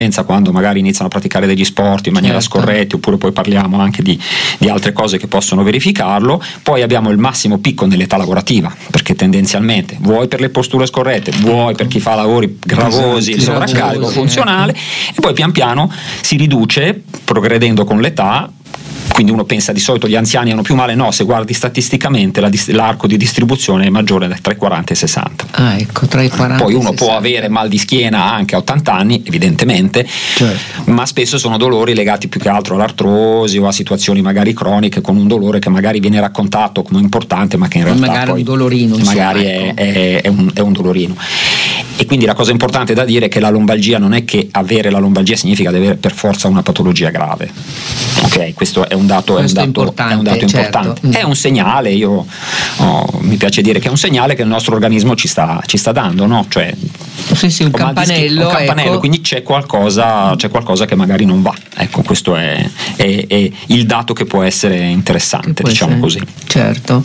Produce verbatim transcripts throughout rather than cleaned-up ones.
quando magari iniziano a praticare degli sport in maniera certo. scorretta, oppure poi parliamo anche di, di altre cose che possono verificarlo. Poi abbiamo il massimo picco nell'età lavorativa, perché tendenzialmente vuoi per le posture scorrette, vuoi per chi fa lavori gravosi, il sovraccarico funzionale, e poi pian piano si riduce progredendo con l'età. Quindi uno pensa di solito gli anziani hanno più male, no, se guardi statisticamente la, l'arco di distribuzione è maggiore tra i quaranta e i sessanta. Ah, ecco, tra i quaranta Poi uno e sessanta. può avere mal di schiena anche a ottanta anni, evidentemente, certo. ma spesso sono dolori legati più che altro all'artrosi o a situazioni magari croniche, con un dolore che magari viene raccontato come importante, ma che in realtà magari poi un dolorino, magari insomma, ecco. è, è, è, un, è un dolorino. E quindi la cosa importante da dire è che la lombalgia non è che avere la lombalgia significa di avere per forza una patologia grave. Ok, questo è un dato, è un dato, importante, è un dato certo. importante. È un segnale, io oh, mi piace dire che è un segnale che il nostro organismo ci sta, ci sta dando, no? Cioè, sì, sì, un campanello, un campanello, ecco. Quindi c'è qualcosa, c'è qualcosa che magari non va. Ecco, questo è, è, è il dato che può essere interessante, può diciamo essere, così. Certo.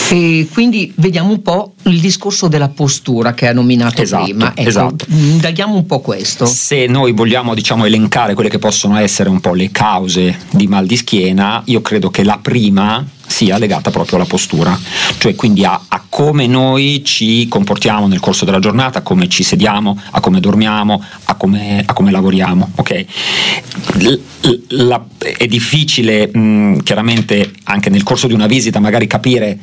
E quindi vediamo un po' il discorso della postura che ha nominato esatto, prima. Ecco, esatto. indaghiamo un po' questo. Se noi vogliamo, diciamo, elencare quelle che possono essere un po' le cause di mal di schiena, io credo che la prima sia legata proprio alla postura, cioè quindi a, a come noi ci comportiamo nel corso della giornata, a come ci sediamo, a come dormiamo, a come, a come lavoriamo, ok? L, la, è difficile mh, chiaramente anche nel corso di una visita magari capire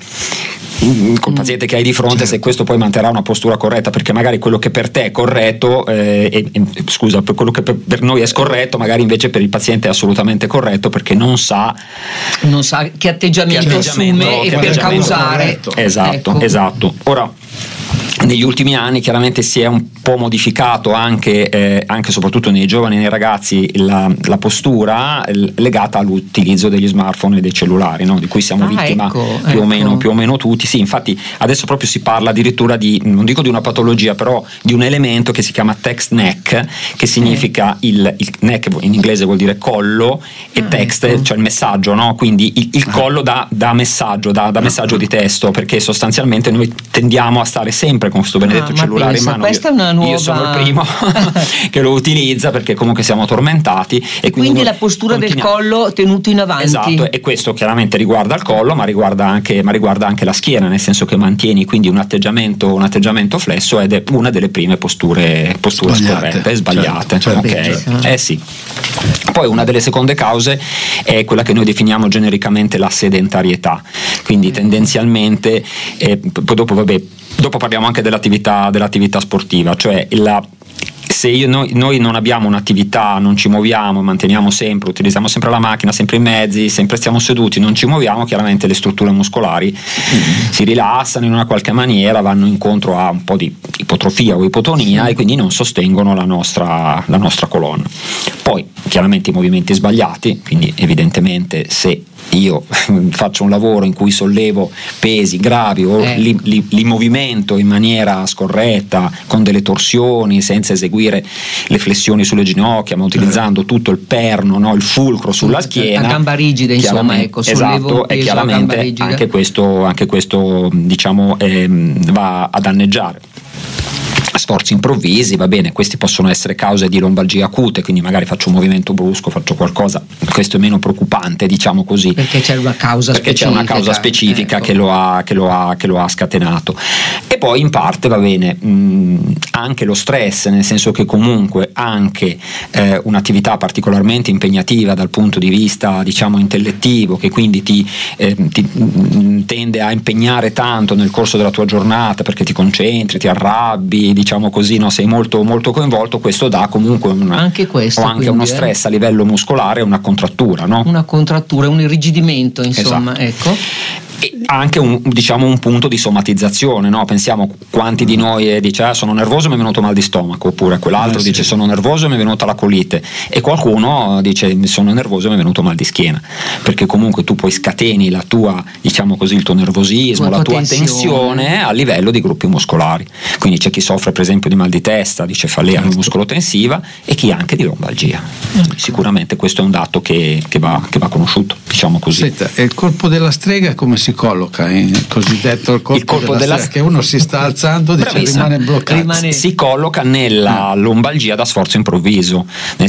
mh, col paziente che hai di fronte, certo, se questo poi manterrà una postura corretta, perché magari quello che per te è corretto eh, e, e, scusa, per quello che per, per noi è scorretto magari invece per il paziente è assolutamente corretto, perché non sa non sa che atteggiamento, che atteggiamento assume e per causare. Esatto, ecco. esatto. Ora, negli ultimi anni chiaramente si è un po' modificato anche, eh, anche soprattutto nei giovani e nei ragazzi la, la postura l- legata all'utilizzo degli smartphone e dei cellulari, no? Di cui siamo ah, vittima ecco, più, ecco. o meno, più o meno tutti. Sì, infatti adesso proprio si parla addirittura di, non dico di una patologia, però di un elemento che si chiama text neck, che significa eh. il, il neck in inglese vuol dire collo e ah, text, ecco. cioè il messaggio, no? Quindi il, il collo da, da messaggio, da, da messaggio di testo, perché sostanzialmente noi tendiamo a stare sempre con questo benedetto ah, cellulare pensa, in mano. Questa è una nuova... Io sono il primo che lo utilizza, perché comunque siamo tormentati e quindi, quindi la postura continua... del collo tenuto in avanti. Esatto, e questo chiaramente riguarda il collo, ma riguarda anche, ma riguarda anche la schiena, nel senso che mantieni quindi un atteggiamento, un atteggiamento flesso, ed è una delle prime posture, posture sbagliate, scorrette, sbagliate. Certo, certo. Okay. Eh sì. Poi una delle seconde cause è quella che noi definiamo genericamente la sedentarietà, quindi tendenzialmente eh, poi dopo vabbè dopo parliamo anche dell'attività, dell'attività sportiva, cioè la se io, noi, noi non abbiamo un'attività, non ci muoviamo, manteniamo sempre, utilizziamo sempre la macchina, sempre i mezzi, sempre stiamo seduti, non ci muoviamo, chiaramente le strutture muscolari mm. si rilassano in una qualche maniera, vanno incontro a un po' di ipotrofia o ipotonia sì. e quindi non sostengono la nostra, la nostra colonna. Poi chiaramente i movimenti sbagliati, quindi evidentemente se io faccio un lavoro in cui sollevo pesi gravi o eh. li, li, li movimento in maniera scorretta, con delle torsioni, senza eseguire le flessioni sulle ginocchia, ma utilizzando tutto il perno, no? Il fulcro sulla schiena, a gamba rigida, insomma, ecco, esatto, e chiaramente anche questo, anche questo diciamo ehm, va a danneggiare. Sforzi improvvisi, va bene, questi possono essere cause di lombalgie acute, quindi magari faccio un movimento brusco, faccio qualcosa, questo è meno preoccupante, diciamo così, perché c'è una causa perché specifica, c'è una causa specifica ecco. che, lo ha, che, lo ha, che lo ha scatenato. E poi in parte va bene mh, anche lo stress, nel senso che comunque anche eh, un'attività particolarmente impegnativa dal punto di vista diciamo intellettivo, che quindi ti, eh, ti mh, tende a impegnare tanto nel corso della tua giornata, perché ti concentri, ti arrabbi, diciamo così, no? Sei molto, molto coinvolto, questo dà comunque una, anche questo, o anche quindi, uno stress eh? a livello muscolare, una contrattura, no? Una contrattura, un irrigidimento, insomma, esatto. ecco. E anche un, diciamo un punto di somatizzazione, no? Pensiamo quanti di noi eh, dice ah, sono nervoso e mi è venuto mal di stomaco, oppure quell'altro eh, dice sì. sono nervoso e mi è venuta la colite, e qualcuno dice sono nervoso e mi è venuto mal di schiena, perché comunque tu poi scateni la tua, diciamo così, il tuo nervosismo, tua la tua tensione. tensione a livello di gruppi muscolari, quindi c'è chi soffre per esempio di mal di testa, di cefalea certo. muscolotensiva, e chi anche di lombalgia. Ecco. Sicuramente questo è un dato che, che, va, che va conosciuto, diciamo così. Senta, e il colpo della strega come si colloca? colloca? Il cosiddetto il colpo, il colpo della, della schiena, che uno si sta alzando, dice, rimane bloccato. Rimane- si colloca nella lombalgia da sforzo improvviso, nel